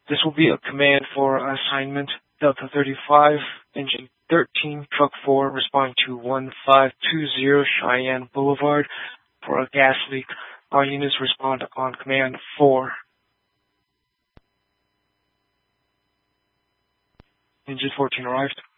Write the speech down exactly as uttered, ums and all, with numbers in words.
This will be a command for assignment. Delta thirty-five, engine thirteen, truck four, responding to one five two zero Cheyenne Boulevard for a gas leak. All units respond on command four. Engine fourteen arrived.